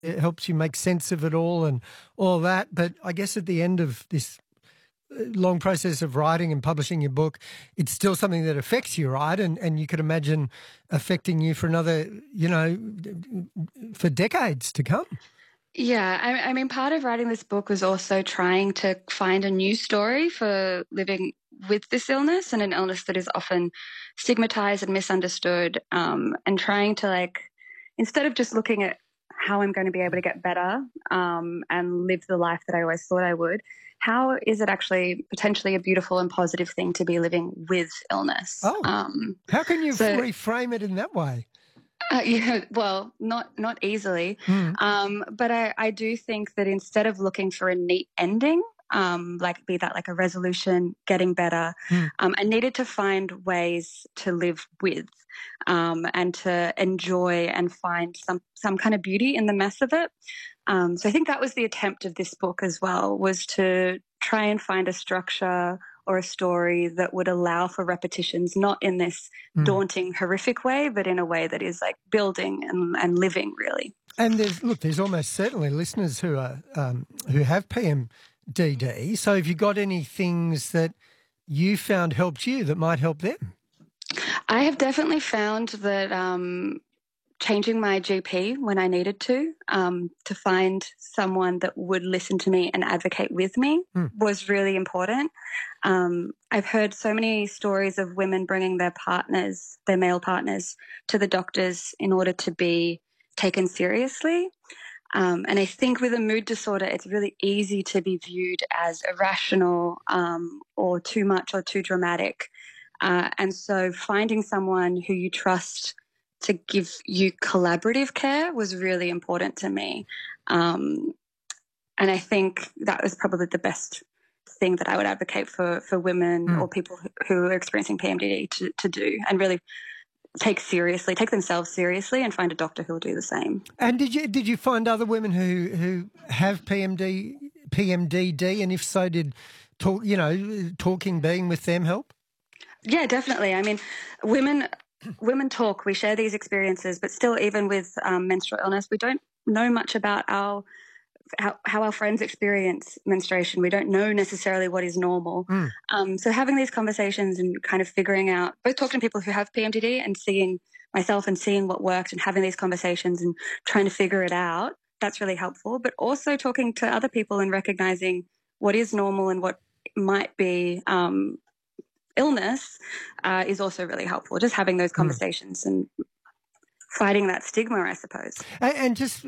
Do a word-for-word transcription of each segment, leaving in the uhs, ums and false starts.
it helps you make sense of it all and all that. But I guess at the end of this long process of writing and publishing your book, it's still something that affects you, right? And and you could imagine affecting you for another, you know, for decades to come. Yeah, I, I mean, part of writing this book was also trying to find a new story for living with this illness, and an illness that is often stigmatized and misunderstood, um, and trying to, like, instead of just looking at how I'm going to be able to get better um, and live the life that I always thought I would, how is it actually potentially a beautiful and positive thing to be living with illness? Oh, um, how can you so, reframe it in that way? Uh, yeah, well, not not easily, Mm. um, but I, I do think that instead of looking for a neat ending, um, like be that like a resolution, getting better, Mm. um, I needed to find ways to live with, um, and to enjoy and find some some kind of beauty in the mess of it. Um, so I think that was the attempt of this book as well, was to try and find a structure or a story that would allow for repetitions, not in this Mm. daunting, horrific way, but in a way that is like building and, and living, really. And there's look, there's almost certainly listeners who are um, who have P M D D. So have you got any things that you found helped you that might help them? I have definitely found that um, changing my G P when I needed to, um, to find someone that would listen to me and advocate with me Mm. was really important. Um, I've heard so many stories of women bringing their partners, their male partners, to the doctors in order to be taken seriously. Um, and I think with a mood disorder, it's really easy to be viewed as irrational um, or too much or too dramatic. Uh, and so finding someone who you trust to give you collaborative care was really important to me. Um, and I think that was probably the best thing that I would advocate for, for women mm. or people who, who are experiencing P M D D to, to do, and really take seriously, take themselves seriously, and find a doctor who will do the same. And did you did you find other women who, who have P M D, P M D D, and if so, did talk, you know, talking, being with them help? Yeah, definitely. I mean, women women talk, we share these experiences, but still, even with um, menstrual illness, we don't know much about our how, how our friends experience menstruation. We don't know necessarily what is normal. Mm. Um, so having these conversations and kind of figuring out, both talking to people who have P M D D and seeing myself and seeing what worked and having these conversations and trying to figure it out, that's really helpful. But also talking to other people and recognizing what is normal and what might be um, illness uh, is also really helpful. Just having those conversations mm. and fighting that stigma, I suppose. And, and just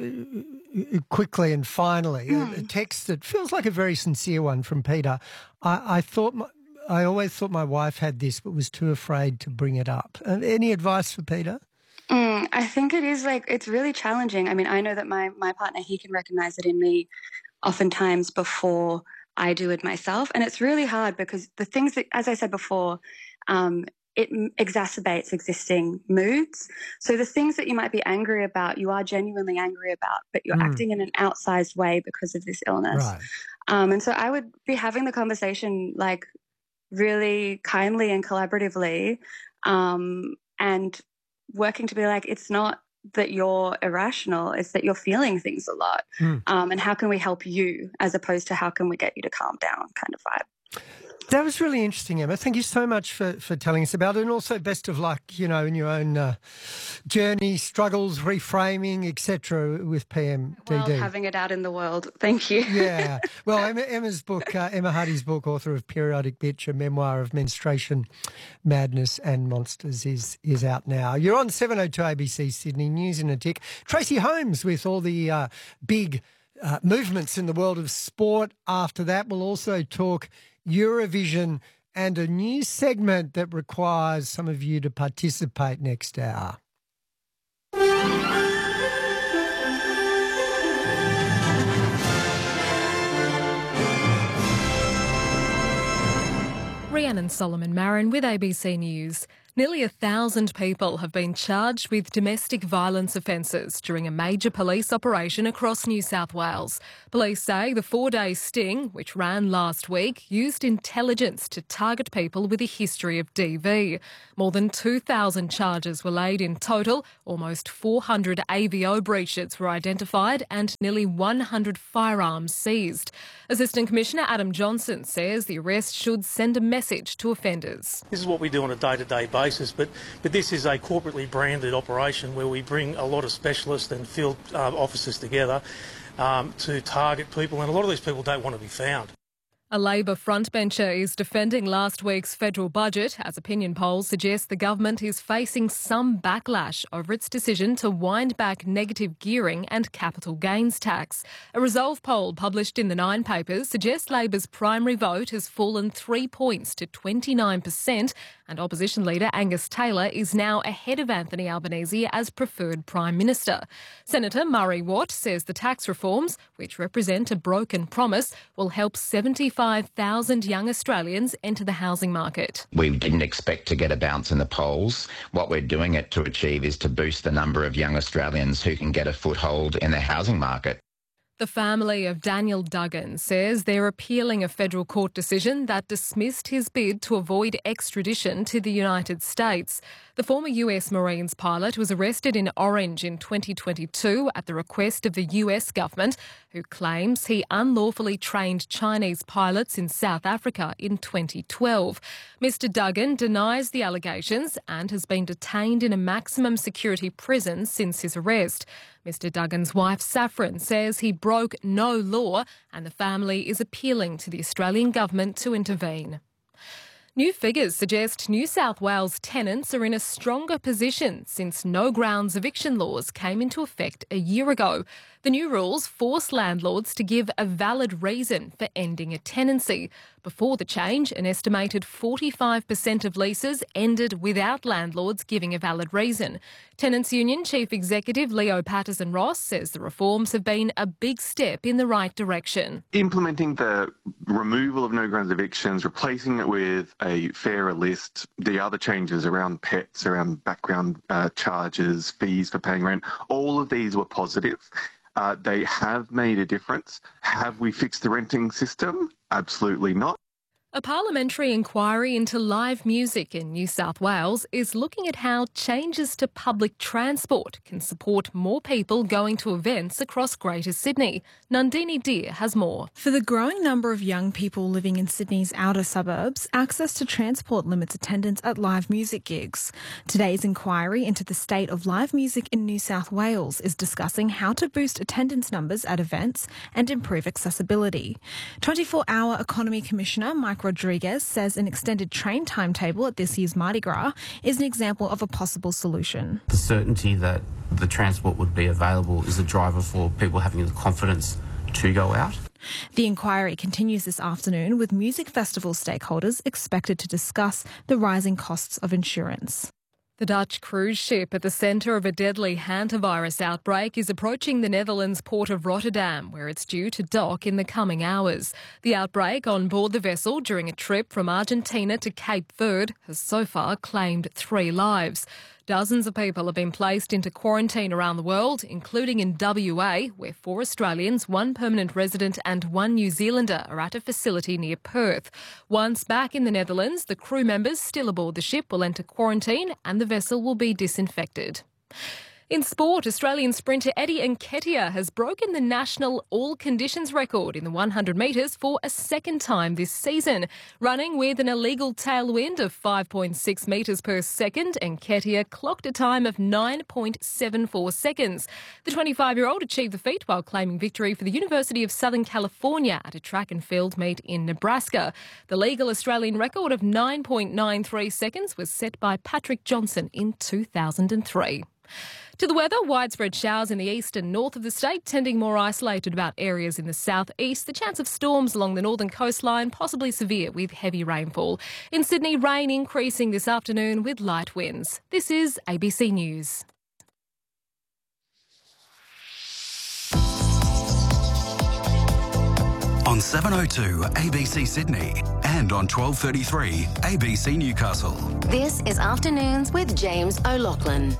quickly and finally, mm. a, a text that feels like a very sincere one from Peter. I, I thought, my, I always thought my wife had this, but was too afraid to bring it up. Uh, any advice for Peter? Mm, I think it is like, it's really challenging. I mean, I know that my, my partner, he can recognize it in me oftentimes before I do it myself. And it's really hard because the things that, as I said before, um, it exacerbates existing moods. So the things that you might be angry about, you are genuinely angry about, but you're mm. acting in an outsized way because of this illness. Right. Um, and so I would be having the conversation like really kindly and collaboratively, um, and working to be like, it's not that you're irrational, it's that you're feeling things a lot. Mm. Um, and how can we help you, as opposed to how can we get you to calm down kind of vibe. That was really interesting, Emma. Thank you so much for, for telling us about it, and also best of luck, you know, in your own uh, journey, struggles, reframing, et cetera with P M D D. Well, having it out in the world. Thank you. Yeah. Well, Emma, Emma's book, uh, Emma Hardy's book, author of Periodic Bitch, a memoir of menstruation, madness and monsters, is is out now. You're on seven oh two A B C Sydney, News in a Tick. Tracy Holmes with all the uh, big uh, movements in the world of sport. After that, we'll also talk Eurovision and a new segment that requires some of you to participate next hour. Rhiannon Solomon Marin with A B C News. Nearly a thousand people have been charged with domestic violence offences during a major police operation across New South Wales. Police say the four-day sting, which ran last week, used intelligence to target people with a history of D V. More than two thousand charges were laid in total, almost four hundred A V O breaches were identified and nearly one hundred firearms seized. Assistant Commissioner Adam Johnson says the arrest should send a message to offenders. This is what we do on a day-to-day basis, but, but this is a corporately branded operation where we bring a lot of specialists and field uh, officers together um, to target people, and a lot of these people don't want to be found. A Labor frontbencher is defending last week's federal budget as opinion polls suggest the government is facing some backlash over its decision to wind back negative gearing and capital gains tax. A Resolve poll published in the Nine Papers suggests Labor's primary vote has fallen three points to twenty-nine percent, and opposition leader Angus Taylor is now ahead of Anthony Albanese as preferred Prime Minister. Senator Murray Watt says the tax reforms, which represent a broken promise, will help seventy-five thousand young Australians enter the housing market. We didn't expect to get a bounce in the polls. What we're doing it to achieve is to boost the number of young Australians who can get a foothold in the housing market. The family of Daniel Duggan says they're appealing a federal court decision that dismissed his bid to avoid extradition to the United States. The former U S Marines pilot was arrested in Orange in twenty twenty-two at the request of the U S government, who claims he unlawfully trained Chinese pilots in South Africa in twenty twelve. Mister Duggan denies the allegations and has been detained in a maximum security prison since his arrest. Mister Duggan's wife, Saffron, says he broke no law and the family is appealing to the Australian government to intervene. New figures suggest New South Wales tenants are in a stronger position since no grounds eviction laws came into effect a year ago. The new rules force landlords to give a valid reason for ending a tenancy. Before the change, an estimated forty-five percent of leases ended without landlords giving a valid reason. Tenants Union Chief Executive Leo Patterson-Ross says the reforms have been a big step in the right direction. Implementing the removal of no grounds evictions, replacing it with a fairer list, the other changes around pets, around background uh, charges, fees for paying rent, all of these were positive. Uh, they have made a difference. Have we fixed the renting system? Absolutely not. A parliamentary inquiry into live music in New South Wales is looking at how changes to public transport can support more people going to events across Greater Sydney. Nandini Deer has more. For the growing number of young people living in Sydney's outer suburbs, access to transport limits attendance at live music gigs. Today's inquiry into the state of live music in New South Wales is discussing how to boost attendance numbers at events and improve accessibility. twenty-four hour Economy Commissioner Mike Rodriguez says an extended train timetable at this year's Mardi Gras is an example of a possible solution. The certainty that the transport would be available is a driver for people having the confidence to go out. The inquiry continues this afternoon with music festival stakeholders expected to discuss the rising costs of insurance. The Dutch cruise ship at the centre of a deadly hantavirus outbreak is approaching the Netherlands port of Rotterdam, where it's due to dock in the coming hours. The outbreak on board the vessel during a trip from Argentina to Cape Verde has so far claimed three lives. Dozens of people have been placed into quarantine around the world, including in W A, where four Australians, one permanent resident and one New Zealander are at a facility near Perth. Once back in the Netherlands, the crew members still aboard the ship will enter quarantine and the vessel will be disinfected. In sport, Australian sprinter Eddie Nketiah has broken the national all-conditions record in the one hundred metres for a second time this season. Running with an illegal tailwind of five point six metres per second, Nketiah clocked a time of nine point seven four seconds. The twenty-five-year-old achieved the feat while claiming victory for the University of Southern California at a track and field meet in Nebraska. The legal Australian record of nine point nine three seconds was set by Patrick Johnson in two thousand three. To the weather, widespread showers in the east and north of the state, tending more isolated about areas in the southeast. The chance of storms along the northern coastline, possibly severe with heavy rainfall. In Sydney, rain increasing this afternoon with light winds. This is A B C News. On seven oh two A B C Sydney. and on twelve thirty-three A B C Newcastle. This is Afternoons with James O'Loughlin.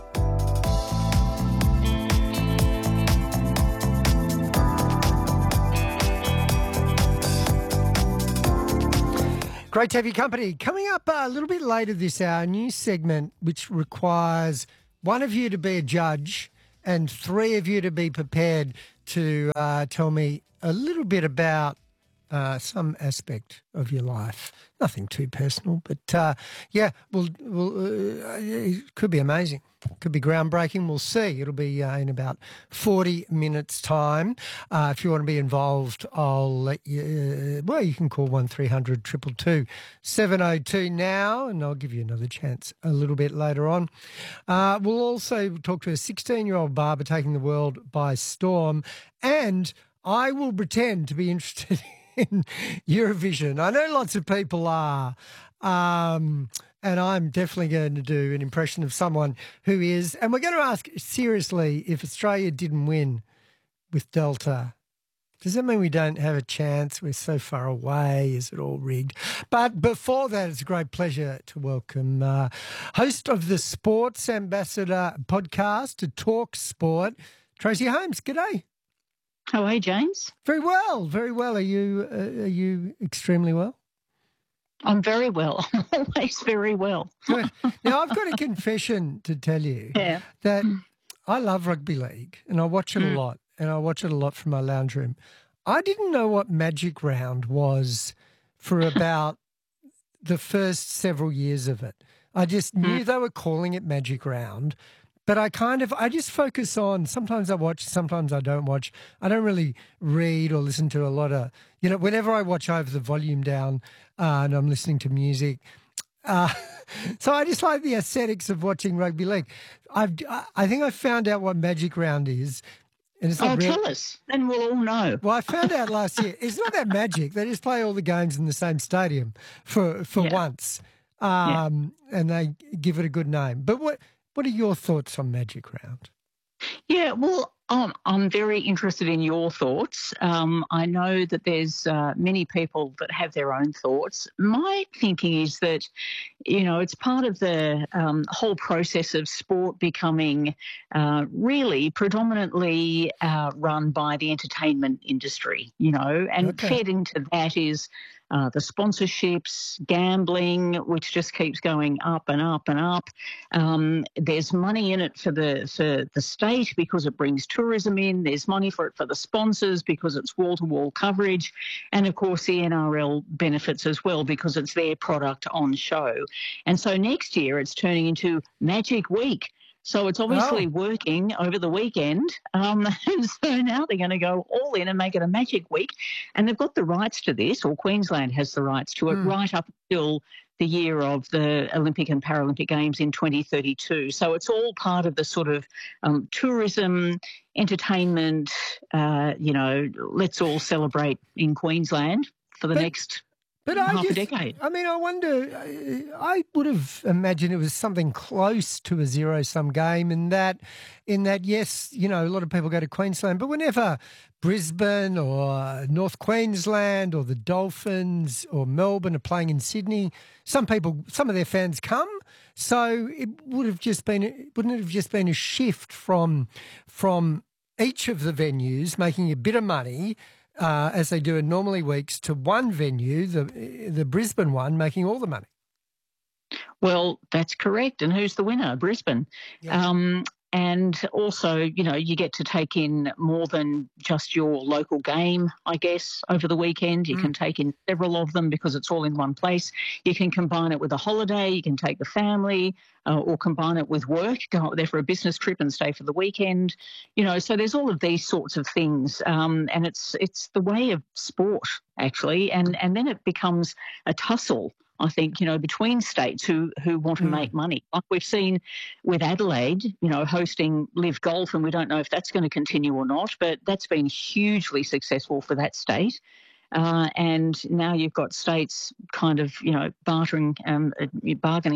Great to have your company. Coming up uh, a little bit later this hour, a new segment which requires one of you to be a judge and three of you to be prepared to uh, tell me a little bit about uh, some aspect of your life. Nothing too personal, but uh, yeah, we'll, we'll, uh, it could be amazing. Could be groundbreaking. We'll see. It'll be uh, in about forty minutes' time. Uh, if you want to be involved, I'll let you, uh, well, you can call one three hundred two two two seven oh two now, and I'll give you another chance a little bit later on. Uh, we'll also talk to a sixteen-year-old barber taking the world by storm, and I will pretend to be interested in Eurovision. I know lots of people are. Um, And I'm definitely going to do an impression of someone who is. And we're going to ask seriously, if Australia didn't win with Delta, does that mean we don't have a chance? We're so far away. Is it all rigged? But before that, it's a great pleasure to welcome uh, host of the Sports Ambassador podcast to Talk Sport, Tracy Holmes. G'day. How are you, James? Very well, very well. Are you, uh, are you extremely well? I'm very well. I'm always very well. Now, I've got a confession to tell you yeah. that I love rugby league and I watch it mm. a lot, and I watch it a lot from my lounge room. I didn't know what Magic Round was for about the first several years of it. I just knew mm. they were calling it Magic Round, but I kind of, I just focus on, sometimes I watch, sometimes I don't watch. I don't really read or listen to a lot of, you know, whenever I watch, I have the volume down uh, and I'm listening to music. Uh, so I just like the aesthetics of watching rugby league. I've, I think I found out what Magic Round is. And it's oh, real... tell us, then we'll all know. Well, I found out last year. It's not that magic. They just play all the games in the same stadium for, for yeah. once, um, yeah. and they give it a good name. But what... What are your thoughts on Magic Round? Yeah, well, um, I'm very interested in your thoughts. Um, I know that there's uh, many people that have their own thoughts. My thinking is that, you know, it's part of the um, whole process of sport becoming uh, really predominantly uh, run by the entertainment industry, you know, and okay. fed into that is Uh, the sponsorships, gambling, which just keeps going up and up and up. Um, there's money in it for the for the state because it brings tourism in. There's money for it for the sponsors because it's wall-to-wall coverage. And, of course, the N R L benefits as well because it's their product on show. And so next year it's turning into Magic Week. So it's obviously oh. working over the weekend. Um, and so now they're going to go all in and make it a Magic Week. And they've got the rights to this, or Queensland has the rights to it, mm. right up until the year of the Olympic and Paralympic Games in twenty thirty-two. So it's all part of the sort of um, tourism, entertainment, uh, you know, let's all celebrate in Queensland for the but- next But half I just, a decade. I mean, I wonder, I would have imagined it was something close to a zero-sum game in that, in that, yes, you know, a lot of people go to Queensland, but whenever Brisbane or North Queensland or the Dolphins or Melbourne are playing in Sydney, some people, some of their fans come. So it would have just been, wouldn't it have just been a shift from, from each of the venues making a bit of money, Uh, as they do in normally weeks, to one venue, the the Brisbane one, making all the money? Well, that's correct. And who's the winner? Brisbane. Yes. Um, and also, you know, you get to take in more than just your local game, I guess, over the weekend. You mm. can take in several of them because it's all in one place. You can combine it with a holiday. You can take the family uh, or combine it with work, go out there for a business trip and stay for the weekend. You know, so there's all of these sorts of things. Um, and it's it's the way of sport, actually. And, and then it becomes a tussle, I think, you know, between states who, who want to mm. make money. Like we've seen with Adelaide, you know, hosting Live Golf, and we don't know if that's going to continue or not, but that's been hugely successful for that state. Uh, and now you've got states kind of, you know, bartering, um, bargaining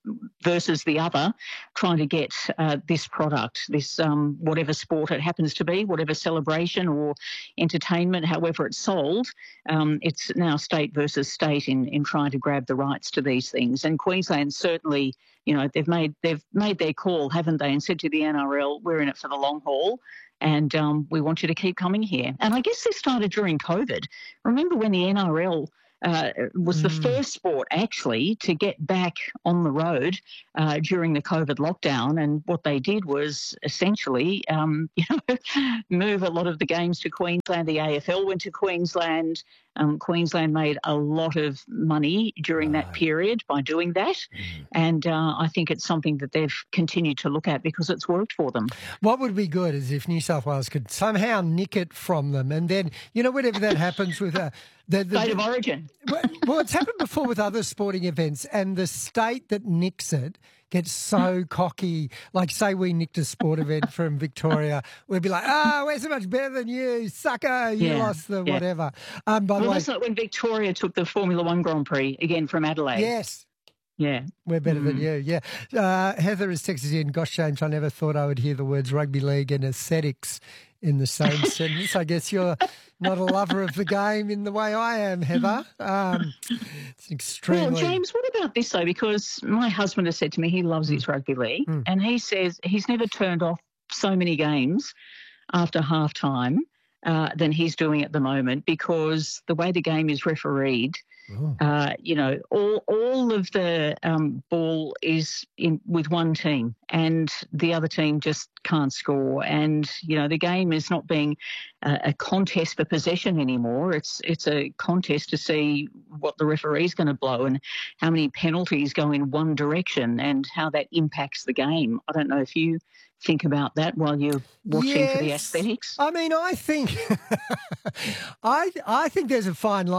versus the other, trying to get uh, this product, this um, whatever sport it happens to be, whatever celebration or entertainment, however it's sold, um, it's now state versus state in, in trying to grab the rights to these things. And Queensland certainly, you know, they've made they've made their call, haven't they, and said to the N R L, we're in it for the long haul. And um, we want you to keep coming here. And I guess this started during COVID. Remember when the N R L uh, was mm. the first sport actually to get back on the road uh, during the COVID lockdown, and what they did was essentially, um, you know, move a lot of the games to Queensland. The A F L went to Queensland. Um, Queensland made a lot of money during right. that period by doing that, mm. and uh, I think it's something that they've continued to look at because it's worked for them. What would be good is if New South Wales could somehow nick it from them, and then, you know, whenever that happens with a the, the state of origin. Well, well, it's happened before with other sporting events, and the state that nicks it gets so cocky. Like, say we nicked a sport event from Victoria, we'd be like, oh, we're so much better than you, sucker, you yeah, lost the yeah. whatever. Um, by well, the way, that's not when Victoria took the Formula One Grand Prix, again from Adelaide. Yes. Yeah. We're better mm. than you, yeah. Uh, Heather has texted in, gosh, James, I never thought I would hear the words rugby league and aesthetics in the same sentence. I guess you're not a lover of the game in the way I am, Heather. Um, it's extremely... Well, James, what about this, though? Because my husband has said to me he loves his rugby league, mm. and he says he's never turned off so many games after half-time uh, than he's doing at the moment, because the way the game is refereed, oh. uh, you know, all all of the um, ball is in with one team, and the other team just can't score. And you know, the game is not being a, a contest for possession anymore. It's it's a contest to see what the referee's going to blow and how many penalties go in one direction and how that impacts the game. I don't know if you think about that while you're watching yes. for the aesthetics. I mean, I think I I think there's a fine line.